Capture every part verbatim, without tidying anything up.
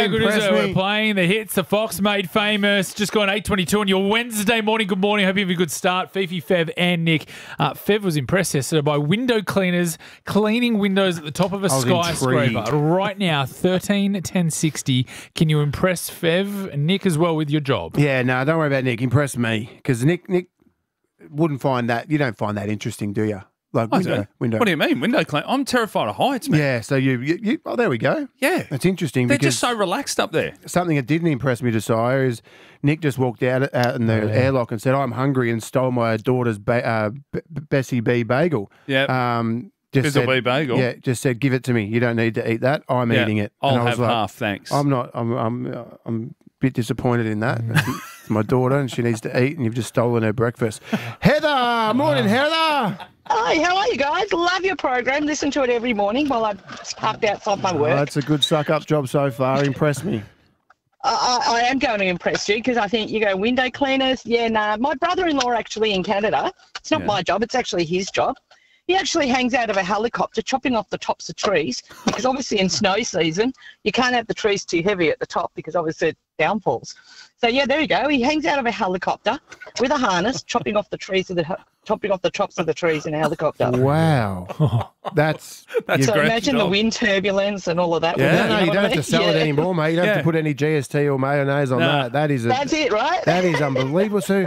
Yeah, good impress news. We're me. playing the hits, the Fox made famous. Just gone eight twenty-two on your Wednesday morning. Good morning. Hope you have a good start. Fifi, Fev, and Nick. Uh, Fev was impressed yesterday by window cleaners cleaning windows at the top of a I was skyscraper. intrigued. Right now, thirteen ten sixty. Can you impress Fev and Nick as well with your job? Yeah, no, don't worry about Nick. Impress me. Because Nick Nick wouldn't find that, you don't find that interesting, do you? Like I window. don't. window. What do you mean? Window clean? I'm terrified of heights, man. Yeah, so you, you, you, oh, there we go. Yeah. That's interesting They're because just so relaxed up there. something that didn't impress me, Josiah, is Nick just walked out, out in the airlock and said, I'm hungry, and stole my daughter's ba- uh, B- Bessie B bagel. Yeah. Um, just Bizzle said, B bagel. Yeah, just said, give it to me. You don't need to eat that. I'm Yeah. eating it. I'll And I was have like, half, thanks. I'm not, I'm, I'm, uh, I'm a bit disappointed in that. It's my daughter and she needs to eat and you've just stolen her breakfast. Heather! Morning, Heather! Hi, how are you guys? Love your program. Listen to it every morning while I'm parked outside my Oh, work. that's a good suck-up job so far. Impress me. I, I I am going to impress you because I think you go window cleaners. Yeah, nah. My brother-in-law actually in Canada. It's not Yeah. my job. It's actually his job. He actually hangs out of a helicopter chopping off the tops of trees because obviously in snow season you can't have the trees too heavy at the top because obviously it downfalls. So yeah, there you go. He hangs out of a helicopter with a harness, chopping off the trees of the chopping off the tops of the trees in a helicopter. Wow. That's... That's you- So great imagine the job. wind turbulence and all of that. Yeah. with it, No, you no, know you what don't I have to mean? sell it Yeah. anymore, mate. You don't have Yeah. to put any G S T or mayonnaise on No. that. That is a, That's it, right? that is unbelievable. So,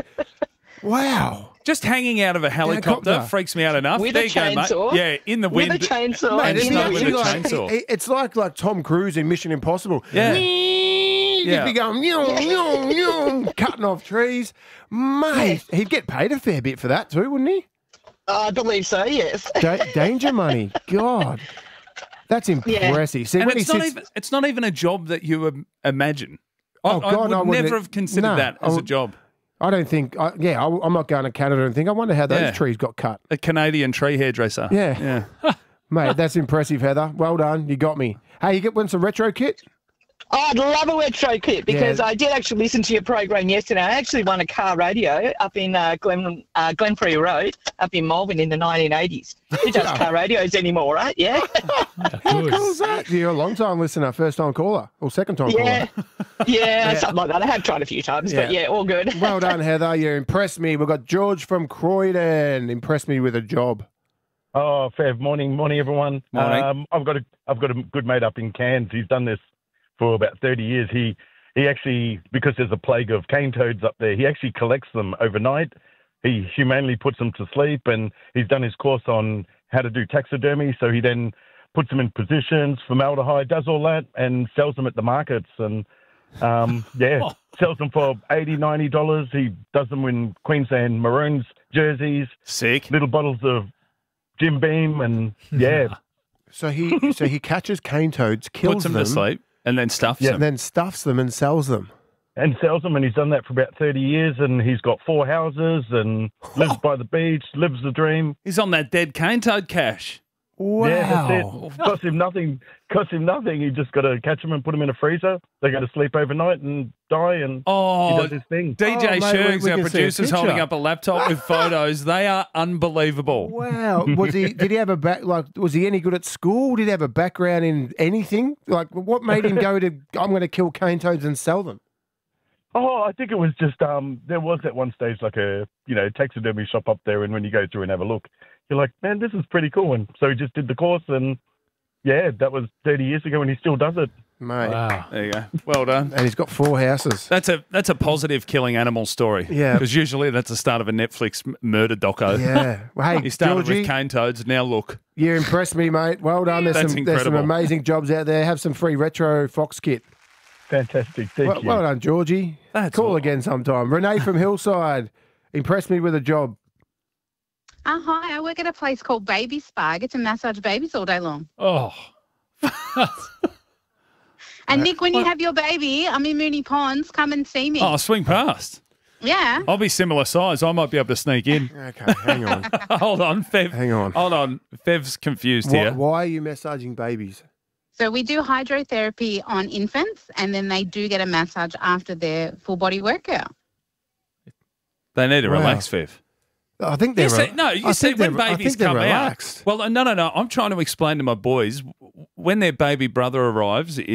wow. Just hanging out of a helicopter, Helicopter. freaks me out enough. With there a you go, chainsaw. mate. Yeah, in the With wind. a chainsaw. Mate, and it's in not the with wind. a like, chainsaw. it- it's like like Tom Cruise in Mission Impossible. Yeah. You'd Yeah. be going, "Nyong, nyong, nyong," cutting off trees. Mate, he'd get paid a fair bit for that too, wouldn't he? I believe so, yes. Da- danger money. God. That's impressive. See, And when he it's not, sits... even, it's not even a job that you um, imagine. I, Oh, I God, would no, I wouldn't- never have considered no, that I as a would- job. I don't think... I, yeah, I, I'm not going to Canada and think, I wonder how those Yeah. trees got cut. A Canadian tree hairdresser. Yeah. Yeah. Mate, that's impressive, Heather. Well done. You got me. Hey, you get one some retro kit? Oh, I'd love a retro kit because Yeah. I did actually listen to your program yesterday. I actually won a car radio up in uh, Glen, uh, Glenfrey Road up in Melbourne in the nineteen eighties. Who does car radios anymore, right? Yeah. How cool is that? You're a long time listener, first time caller, or second time yeah. caller. yeah. Something like that. I have tried a few times, but Yeah. yeah, all good. Well done, Heather. You impressed me. We've got George from Croydon. Impressed me with a job. Oh, Fev, morning, morning, everyone. Morning. Um, I've got a, I've got a good mate up in Cairns. He's done this for about thirty years. He, he actually, because there's a plague of cane toads up there, he actually collects them overnight. He humanely puts them to sleep, and he's done his course on how to do taxidermy. So he then puts them in positions, formaldehyde, does all that, and sells them at the markets. And um, yeah, sells them for eighty dollars, ninety dollars. He does them in Queensland Maroons jerseys, Sick. little bottles of Jim Beam, and yeah. So he so he catches cane toads, kills Puts them, them, to sleep and then stuffs Yeah, them. and then stuffs them and sells them. and sells them, and he's done that for about thirty years, and he's got four houses and lives by the beach, lives the dream. He's on that dead cane toad cash. Wow. Yeah, that's it. Costs him nothing. Costs him nothing. You just got to catch them and put them in a freezer. They go to sleep overnight and die, and he Oh, does his thing. D J Oh, mate, we- Shergs, we our can see a producer's holding picture. up a laptop with photos. They are unbelievable. Wow. Was he did he have a back like was he any good at school? Did he have a background in anything? Like what made him go to I'm gonna kill cane toads and sell them? Oh, I think it was just um. There was at one stage like a you know taxidermy shop up there, and when you go through and have a look, you're like, man, this is pretty cool. And so he just did the course, and yeah, that was thirty years ago, and he still does it. Mate. Wow. There you go. Well done. And he's got four houses. That's a that's a positive killing animal story. Yeah. Because usually that's the start of a Netflix m- murder doco. Yeah. Well, hey, He started Georgie, with cane toads. Now look. you impressed me, mate. Well done. There's That's some there's some incredible. amazing jobs out there. Have some free retro Fox kit. Fantastic. Thank Well, you. well done, Georgie. That's Call all. again sometime. Renee from Hillside. Impressed me with a job. Uh, hi, I work at a place called Baby Spa. I get to massage babies all day long. Oh. And Nick, when you have your baby, I'm in Mooney Ponds. Come and see me. Oh, swing past. Yeah. I'll be similar size. I might be able to sneak in. Okay, hang on. Hold on, Fev. Hang on. Hold on. Fev's confused Why, here. why are you massaging babies? So we do hydrotherapy on infants, and then they do get a massage after their full body workout. They need to Wow. relax, Fev. I think they're You see, re- no, you I see, think when they're- I babies think they're come relaxed. out. Well, no, no, no. I'm trying to explain to my boys when their baby brother arrives in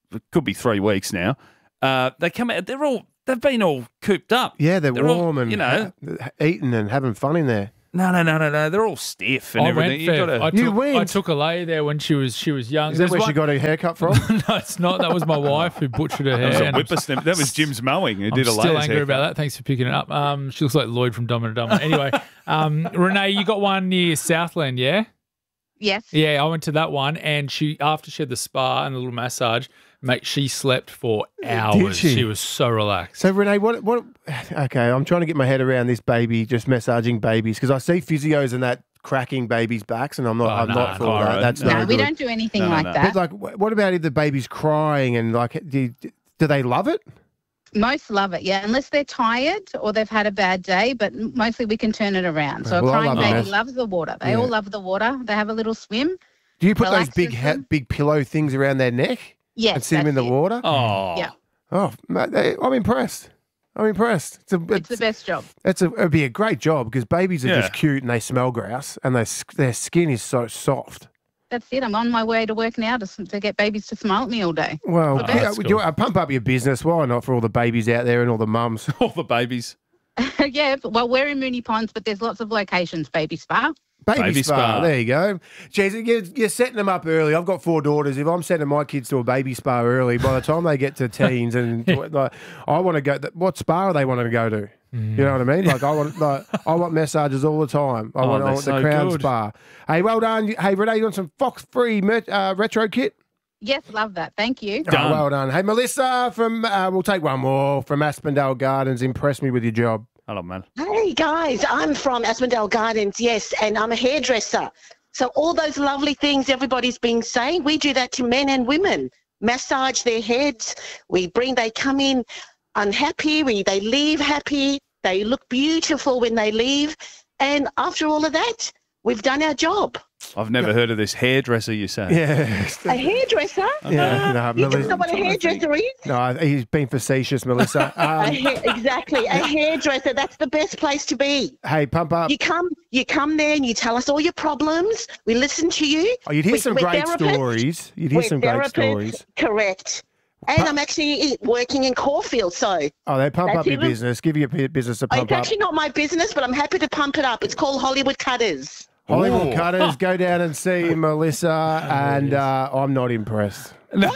it could be three weeks now. Uh, they come out. They're all. They've been all cooped up. Yeah, they're, They're all, warm and you know. ha- eating and having fun in there. No, no, no, no, no. They're all stiff and I everything. went You there. gotta, I You took, went? I took a lay there when she was she was young. Is that There's where one- she got her haircut from? No, it's not. That was my wife who butchered her hair. that was a and I'm whippersnapper. That was Jim's mowing. Who I'm did a still latest angry haircut. about that. Thanks for picking it up. Um, she looks like Lloyd from Dumb and Dumber. Anyway, um, Renee, you got one near Southland, yeah? Yes. Yeah, I went to that one, and she after she had the spa and the little massage, mate, she slept for hours. she? was so relaxed. So Renee, what what? Okay, I'm trying to get my head around this baby just massaging babies because I see physios and that cracking babies' backs, and I'm not. Oh, I'm nah, not for all that. right. That's No, No, no we good. don't do anything No, no, like no. that. But like, wh- what about if the baby's crying and like, do, do they love it? Most love it, yeah, unless they're tired or they've had a bad day, but m- mostly we can turn it around. So Well, I a crying love baby it. loves the water. They Yeah. all love the water. They have a little swim. Do you put those Relaxes big ha- them. big pillow things around their neck Yes, and sit them in the that's it. water? Oh, Yeah. Oh, mate, they, I'm impressed. I'm impressed. It's, a, It's it's, the best job. it's a, it'd be a great job because babies are Yeah. just cute and they smell grouse and they, s- their skin is so soft. That's it. I'm on my way to work now to, s- to get babies to smile at me all day. Well, The yeah, best. would you, uh, pump up your business. Why not for all the babies out there and all the mums? all the babies. yeah, but- well, we're in Moonee Ponds, but there's lots of locations, Baby Spa. Baby, Baby spa. spa. There you go. Jeez, you're, you're setting them up early. I've got four daughters. If I'm sending my kids to a baby spa early, by the time they get to teens, and like, I want to go. What spa are they wanting to go to? You know what I mean? Like I want, like, I want massages all the time. I Oh, want, I they're want the so Crown good. Spa. Hey, well done. Hey, Renee, you want some Fox Free mer- uh, retro kit? Yes, love that. Thank you. Oh, Done. well done. Hey, Melissa from. Uh, we'll take one more from Aspendale Gardens. Impress me with your job. Hello, man. Hey guys, I'm from Aspendale Gardens, yes, and I'm a hairdresser. So all those lovely things everybody's been saying, we do that to men and women. Massage their heads. We bring, they come in unhappy, we, they leave happy, they look beautiful when they leave. And after all of that, we've done our job. I've never heard of this hairdresser you say. Yeah. A hairdresser? Yeah. No, You don't Melissa. know what a hairdresser is? No, he's been facetious, Melissa. A Um, hair, exactly, a hairdresser. That's the best place to be. hey, pump up. You come, you come there and you tell us all your problems. We listen to you. Oh, you'd hear We- some we're great therapists. stories. You'd hear We're some great therapists. stories. Correct. And I'm actually working in Caulfield, so Oh, they pump That's up your even- business. Give your p- business a it's pump up. actually not my business, but I'm happy to pump it up. It's called Hollywood Cutters. Hollywood Ooh. Cutters, go down and see Melissa, and uh, I'm not impressed.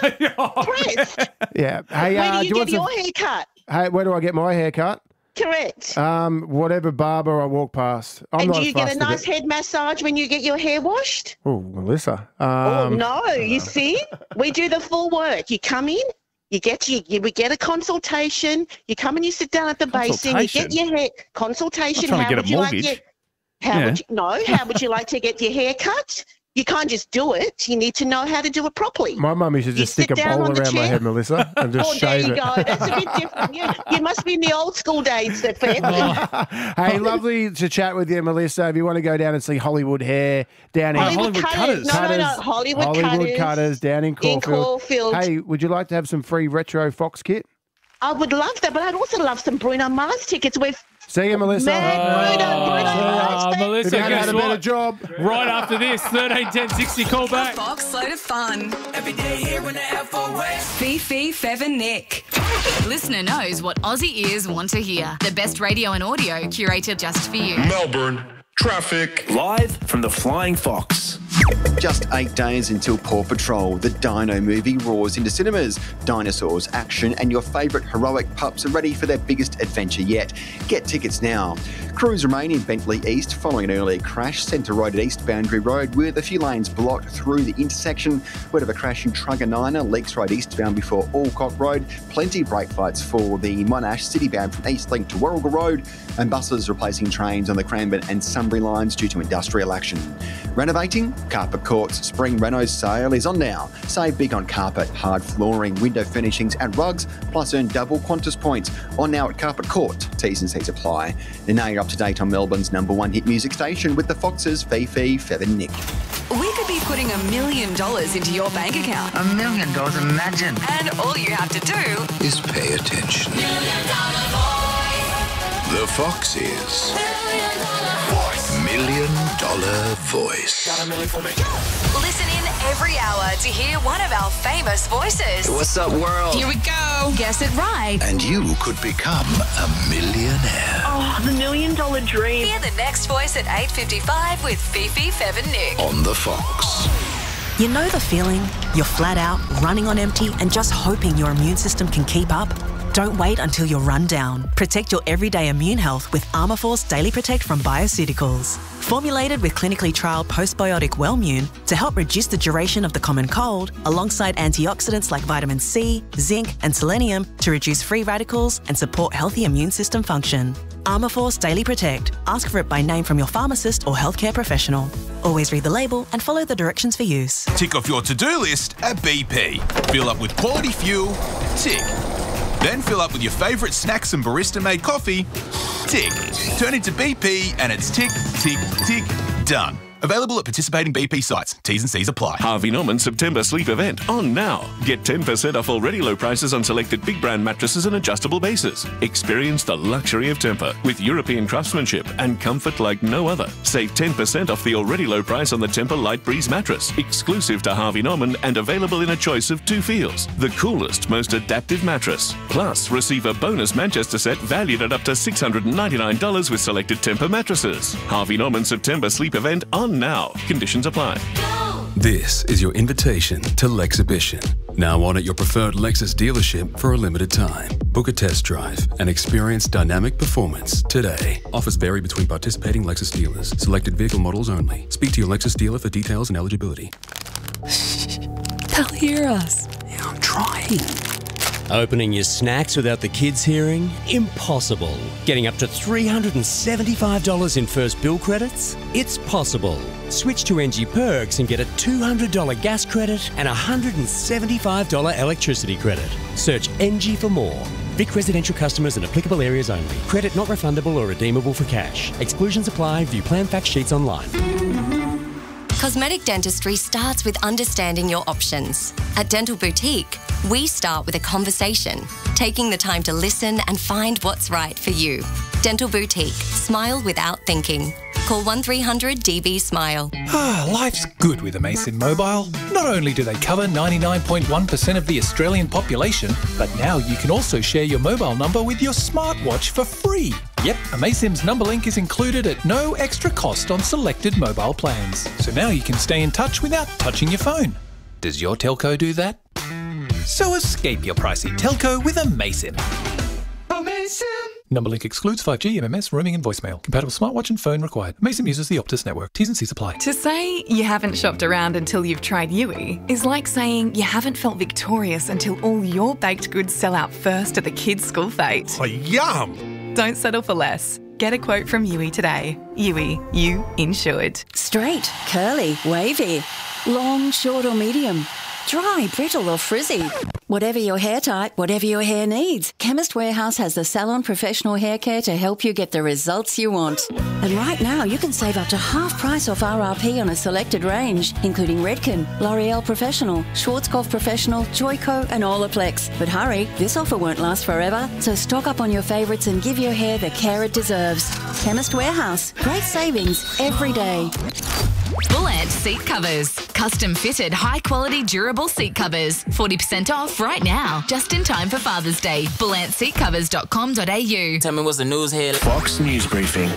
Chris, Yeah. Hey, where uh, do you want get some- your hair cut? Hey, where do I get my hair cut? Correct. Um, whatever barber I walk past. I'm and not do you get fussed a nice about- head massage when you get your hair washed? Oh, Melissa. Oh, Um, no. You see? We do the full work. You come in, you get you, you we get a consultation. You come and you sit down at the basin, you get Consultation? your hair consultation. I'm trying to How get a would you like mortgage. your, how Yeah. would you no, how would you like to get your hair cut? You can't just do it. You need to know how to do it properly. my mum used to You just stick sit a down bowl on the around my chair. head, Melissa, and just Oh, there shave you it. go. That's a bit different. You, you must be in the old school days, that fair. Hey, lovely to chat with you, Melissa. If you want to go down and see Hollywood Hair down in Hollywood, Hollywood Cutters. Cutters. No, no, no. Hollywood, Hollywood Cutters. Cutters down in in Caulfield. Caulfield. Hey, would you like to have some free retro Fox kit? I would love that, but I'd also love some Bruno Mars tickets. We're See you, Melissa. mad Bruno, Bruno Ah, Mars. Melissa, If you had guess a better what? job. Right after this, thirteen ten sixty, call back. Fox load of fun. Every day here in the F O S. Fifi, Fev and Nick. Listener knows what Aussie ears want to hear. The best radio and audio curated just for you. Melbourne traffic. Live from the Flying Fox. Just eight days until Paw Patrol, the Dino movie roars into cinemas. Dinosaurs, action, and your favourite heroic pups are ready for their biggest adventure yet. Get tickets now. Crews remain in Bentley East following an earlier crash. Centre Road at East Boundary Road with a few lanes blocked through the intersection. Word of a crash in Truganina, Leaks Road eastbound before Alcott Road. Plenty of brake fights for the Monash City bound from East Link to Warragul Road. And buses replacing trains on the Cranbourne and Sunbury lines due to industrial action. Renovating? Carpet Court's Spring Reno sale is on now. Save big on carpet, hard flooring, window furnishings and rugs, plus earn double Qantas points. On now at Carpet Court. T's and C's apply. And now you're up to date on Melbourne's number one hit music station with the Foxes, Fifi, Fev and Nick. We could be putting a million dollars into your bank account. A million dollars, imagine. And all you have to do Is pay attention. The Foxes. Million Dollar Voice. listen in every hour to hear one of our famous voices. What's up, world? Here we go. Guess it right. And you could become a millionaire. Oh, the million dollar dream. Hear the next voice at eight fifty-five with Fifi, Fev and Nick. On the Fox. You know the feeling? You're flat out, running on empty, and just hoping your immune system can keep up? Don't wait until you're run down. Protect your everyday immune health with Armourforce Daily Protect from Bioceuticals. Formulated with clinically trialled postbiotic Wellmune to help reduce the duration of the common cold, alongside antioxidants like vitamin C, zinc, and selenium to reduce free radicals and support healthy immune system function. Armourforce Daily Protect. Ask for it by name from your pharmacist or healthcare professional. Always read the label and follow the directions for use. Tick off your to-do list at B P. Fill up with quality fuel. Tick. Then fill up with your favourite snacks and barista-made coffee. Tick. Turn into B P and it's tick, tick, tick, done. Available at participating B P sites. T's and C's apply. Harvey Norman September sleep event on now. Get ten percent off already low prices on selected big brand mattresses and adjustable bases. Experience the luxury of Tempur with European craftsmanship and comfort like no other. Save ten percent off the already low price on the Tempur Light Breeze mattress, exclusive to Harvey Norman and available in a choice of two feels. The coolest, most adaptive mattress. Plus, receive a bonus Manchester set valued at up to six hundred ninety-nine dollars with selected Tempur mattresses. Harvey Norman September sleep event on now. Conditions apply. This is your invitation to Lexhibition. Now on at your preferred Lexus dealership for a limited time. Book a test drive and experience dynamic performance today. Offers vary between participating Lexus dealers. Selected vehicle models only. Speak to your Lexus dealer for details and eligibility. They'll hear us. Yeah, I'm trying. Opening your snacks without the kids hearing? Impossible. Getting up to three hundred seventy-five dollars in first bill credits? It's possible. Switch to N G Perks and get a two hundred dollars gas credit and a one hundred seventy-five dollars electricity credit. Search N G for more. Vic residential customers and applicable areas only. Credit not refundable or redeemable for cash. Exclusions apply. View plan fact sheets online. Cosmetic dentistry starts with understanding your options. At Dental Boutique, we start with a conversation, taking the time to listen and find what's right for you. Dental Boutique. Smile without thinking. Call one three hundred D B SMILE. Ah, life's good with Amazon Mobile. Not only do they cover ninety-nine point one percent of the Australian population, but now you can also share your mobile number with your smartwatch for free. Yep, Amazim's number link is included at no extra cost on selected mobile plans. So now you can stay in touch without touching your phone. Does your telco do that? So escape your pricey telco with Amazim. Amazim! Number link excludes five G, M M S, roaming and voicemail. Compatible smartwatch and phone required. Amazim uses the Optus network. T's and C's apply. To say you haven't shopped around until you've tried Yui is like saying you haven't felt victorious until all your baked goods sell out first at the kids' school fete. Oh, yum! Don't settle for less. Get a quote from Yui today. Yui, you insured. Straight, curly, wavy, long, short or medium, dry, brittle or frizzy. Whatever your hair type, whatever your hair needs, Chemist Warehouse has the salon professional hair care to help you get the results you want. And right now, you can save up to half price off R R P on a selected range, including Redken, L'Oreal Professional, Schwarzkopf Professional, Joico and Olaplex. But hurry, this offer won't last forever, so stock up on your favourites and give your hair the care it deserves. Chemist Warehouse. Great savings every day. Bullet seat covers. Custom fitted, high quality, durable seat covers. forty percent off right now. Just in time for Father's Day. bullet seat covers dot com dot a u. Tell me what's the news here. Fox News Briefing.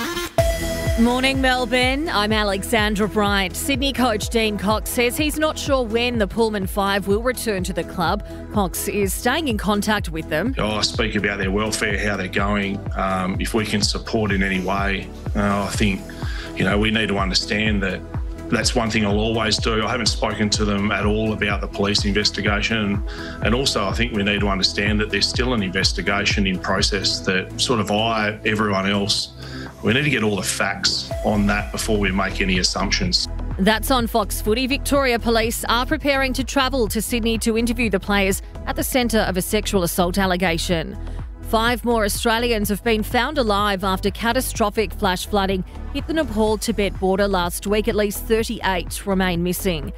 Morning, Melbourne. I'm Alexandra Bright. Sydney coach Dean Cox says he's not sure when the Pullman Five will return to the club. Cox is staying in contact with them. Oh, I speak about their welfare, how they're going. Um, if we can support in any way, uh, I think, you know, we need to understand that that's one thing I'll always do. I haven't spoken to them at all about the police investigation. And also, I think we need to understand that there's still an investigation in process that sort of I, everyone else, we need to get all the facts on that before we make any assumptions. That's on Fox Footy. Victoria Police are preparing to travel to Sydney to interview the players at the centre of a sexual assault allegation. Five more Australians have been found alive after catastrophic flash flooding hit the Nepal-Tibet border last week. At least thirty-eight remain missing.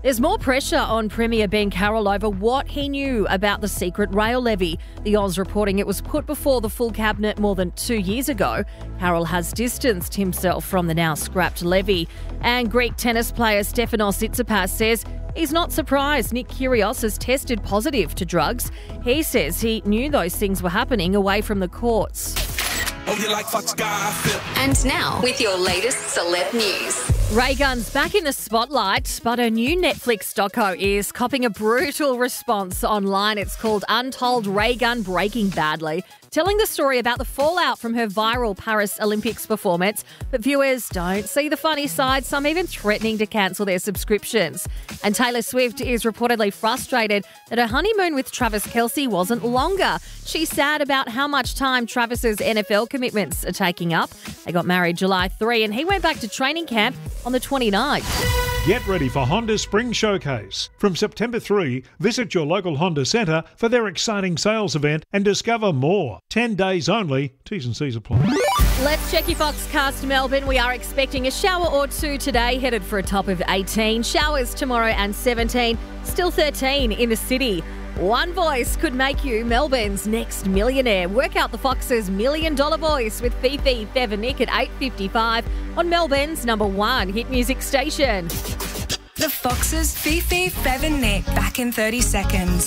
There's more pressure on Premier Ben Carroll over what he knew about the secret rail levy. The Oz reporting it was put before the full cabinet more than two years ago. Carroll has distanced himself from the now scrapped levy. And Greek tennis player Stefanos Tsitsipas says he's not surprised Nick Kyrgios has tested positive to drugs. He says he knew those things were happening away from the courts. Oh, you like fuck and now, with your latest celeb news. Ray Gun's back in the spotlight, but a new Netflix doco is copping a brutal response online. It's called Untold Ray Gun Breaking Badly, telling the story about the fallout from her viral Paris Olympics performance. But viewers don't see the funny side, some even threatening to cancel their subscriptions. And Taylor Swift is reportedly frustrated that her honeymoon with Travis Kelce wasn't longer. She's sad about how much time Travis's N F L commitments are taking up. They got married July third and he went back to training camp on the twenty-ninth. Get ready for Honda Spring Showcase. From September third, visit your local Honda centre for their exciting sales event and discover more. ten days only. T's and C's apply. Let's check your Foxcast Melbourne. We are expecting a shower or two today, headed for a top of eighteen. Showers tomorrow and seventeen. Still thirteen in the city. One voice could make you Melbourne's next millionaire. Work out the Fox's Million Dollar Voice with Fifi, Fev and Nick at eight fifty-five on Melbourne's number one hit music station. The Fox's Fifi, Fev and Nick, back in thirty seconds.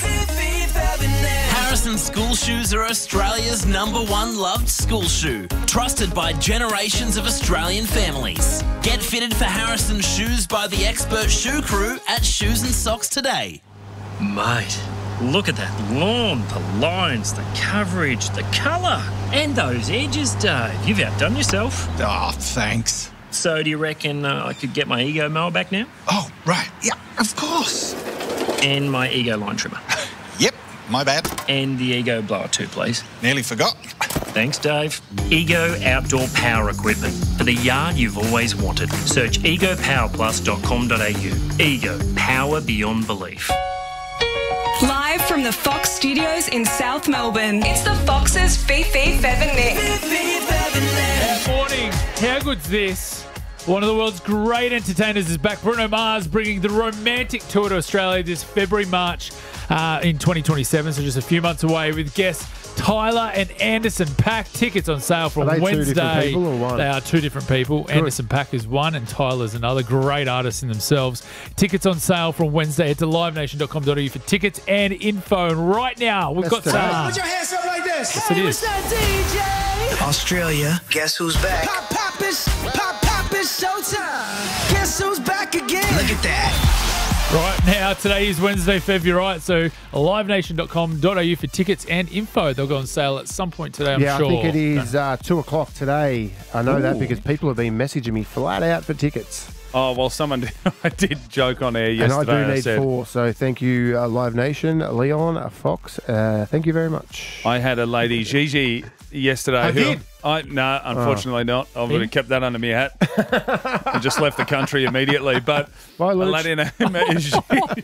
Harrison school shoes are Australia's number one loved school shoe, trusted by generations of Australian families. Get fitted for Harrison shoes by the expert shoe crew at Shoes and Socks today. Mate, look at that lawn, the lines, the coverage, the colour, and those edges, Dave. You've outdone yourself. Oh, thanks. So do you reckon uh, I could get my Ego mower back now? Oh, right. Yeah, of course. And my Ego line trimmer. Yep, my bad. And the Ego blower too, please. Nearly forgot. Thanks, Dave. Ego Outdoor Power Equipment for the yard you've always wanted. Search ego power plus dot com dot a u. Ego, power beyond belief. Live from the Fox Studios in South Melbourne, it's the Fox's Fifi, Fev and Nick. Good morning. How good's this? One of the world's great entertainers is back. Bruno Mars bringing the romantic tour to Australia this February, March uh, in twenty twenty-seven, so just a few months away, with guests Tyler and Anderson .Paak. Tickets on sale from are they Wednesday. Two different people or one? They are two different people. Good. Anderson .Paak is one and Tyler's another. Great artists in themselves. Tickets on sale from Wednesday. Head to live nation dot com dot a u for tickets and info. And right now, we've That's got today. some. Put your hands up like this. Yes, it is. D J? Australia, guess who's back? Pop, pop, it's, pop, pop, it's showtime. Guess who's back again? Look at that. Right now, today is Wednesday, February, right? So live nation dot com dot a u for tickets and info. They'll go on sale at some point today, I'm yeah, sure. I think it is uh, two o'clock today. I know Ooh. that because people have been messaging me flat out for tickets. Oh, well, someone did, I did joke on air yesterday. And I do need I said, four, so thank you, uh, Live Nation, Leon, uh, Fox. Uh, thank you very much. I had a lady, Gigi, yesterday. I who did? I, no, unfortunately oh. not. I would have kept that under my hat and just left the country immediately. But Bye, a lady named Gigi.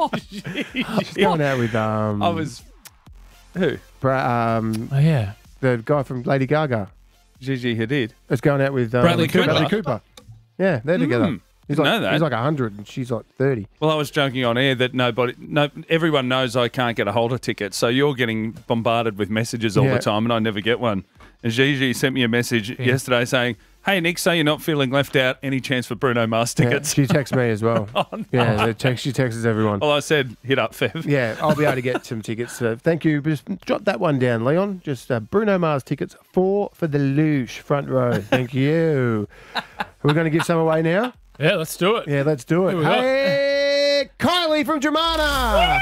I was going out with... Um, I was... Who? Bra- um, oh, yeah. The guy from Lady Gaga. Gigi Hadid. Was going out with... Um, Bradley Cooper. Bradley Cooper. Yeah, they're together. Mm. He's like, know that. He's like one hundred and she's like thirty. Well, I was joking on air that nobody, no, everyone knows I can't get a hold of tickets, so you're getting bombarded with messages all Yeah. the time, and I never get one. And Gigi sent me a message Yeah. yesterday saying, "Hey Nick, so you're not feeling left out? Any chance for Bruno Mars tickets?" Yeah, she texts me as well. Oh, no. Yeah, the text, she texts everyone. Well, I said, hit up Fev. Yeah, I'll be able to get some tickets. So thank you. Just jot that one down, Leon. Just uh, Bruno Mars tickets, four for the Luge front row. Thank you. We're going to give some away now. Yeah, let's do it. Yeah, let's do it. Who we got? Hey, Kylie from Germana.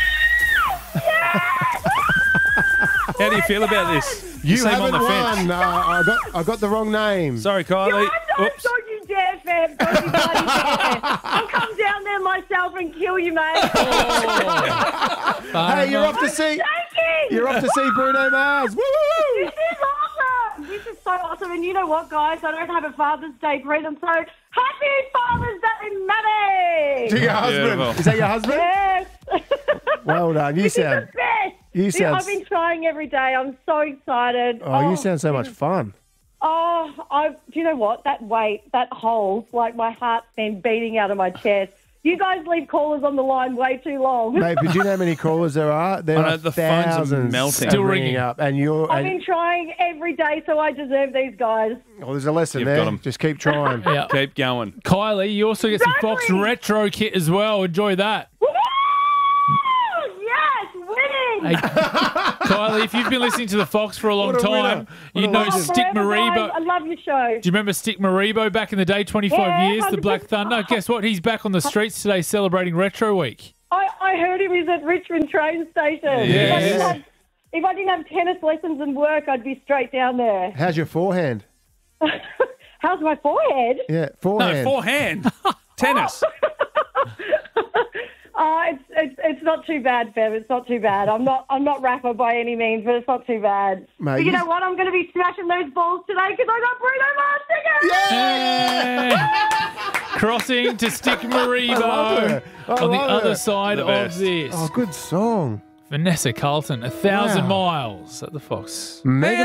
How do you feel about this? You seem haven't on the fence. won. Uh, I got I got the wrong name. Sorry, Kylie. Oops. Don't you dare, Fab. Don't you bloody dare. I'll come down there myself and kill you, mate. Hey, you're off to see. You're off to see Bruno Mars. Woo, woo, woo. This is awesome. This is so awesome. And you know what, guys? I don't have a Father's Day present, so happy Father's Day, Maddie. To your husband. Beautiful. Is that your husband? Yes. Well done. You This sound. is the best. You sound. I've been trying every day. I'm so excited. Oh, you sound so much fun. Oh, I. Do you know what? That weight, that hole, like my heart's been beating out of my chest. You guys leave callers on the line way too long. Mate, but do you know how many callers there are? There I know, are the phones are thousands melting. Still Still ringing ringing. up, and you're. I've And, been trying every day, so I deserve these guys. oh, there's a lesson You've there. got 'em. Just keep trying. Yeah. Keep going. Kylie, you also get some Fox Retro kit as well. Enjoy that. Yes, winning! Hey, Kylie, if you've been listening to the Fox for a long What a time, winner. you What a know legend. Stick Forever, Maribo. guys. I love your show. Do you remember Stick Maribo back in the day, twenty-five Yeah, years, the Black Thunder? Guess what? He's back on the streets today celebrating Retro Week. I, I heard he was at Richmond train station. If, I Yes. didn't have, if I didn't have tennis lessons and work, I'd be straight down there. How's your forehand? How's my forehead? Yeah, forehand. No, forehand. Tennis. Uh, it's, it's it's not too bad, Bev. It's not too bad. I'm not I'm not rapper by any means, but it's not too bad. Mate, but you you- know what? I'm going to be smashing those balls today because I got Bruno Mars tickets. Hey! Crossing to Stick Maribo I love it. I on the love other it. side The of best. this. Oh, good song. Vanessa Carlton, A Thousand Wow. Miles at the Fox. Megan